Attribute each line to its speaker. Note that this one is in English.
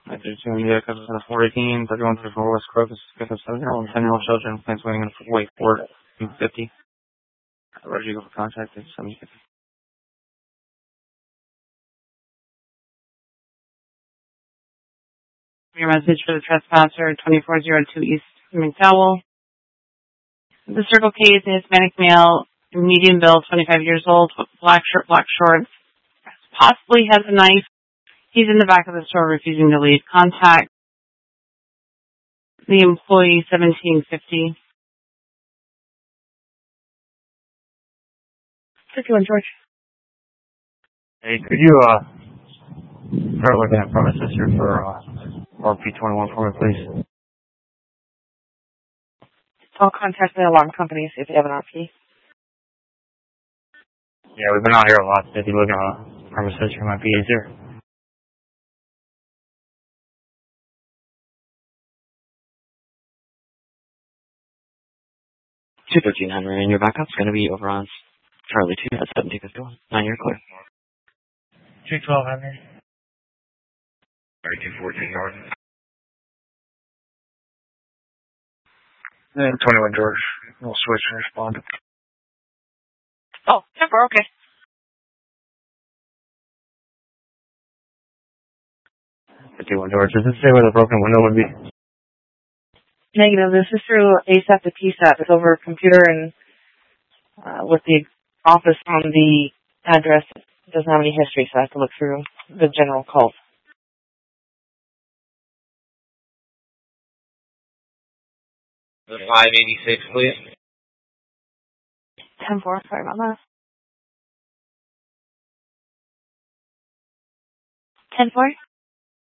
Speaker 1: I do too, yeah, because it's in the 418, 3134 West Crocus, 7-year-old and 10-year-old children, plans waiting in wait for 50. Where did you go for contact? It's 750. Your message for the trespasser, 2402 East McDowell. The Circle K is a Hispanic male, medium build, 25 years old, black shirt, black shorts, possibly has a knife. He's in the back of the store refusing to leave. Contact the employee, 1750. 51 George.
Speaker 2: Hey, could you start looking at premises here for RP21 for me, please?
Speaker 3: I'll contact the alarm company see if they have an RP.
Speaker 2: Yeah, we've been out here a lot. If you look at premises here, might be easier.
Speaker 4: $213 Henry, and your backup's going to be over on Charlie 2 at 1751. 9, you're clear.
Speaker 2: 212 Henry.
Speaker 5: Sorry, 214 North.
Speaker 1: And 21 George. We'll switch and respond.
Speaker 3: Oh, super, okay.
Speaker 2: George, does it say where the broken window would be?
Speaker 3: Negative. This is through ASAP to PSAP. It's over a computer and with the office on the address. It doesn't have any history, so I have to look through the general code.
Speaker 5: The 586, please.
Speaker 3: 10-4, sorry about that. 10-4?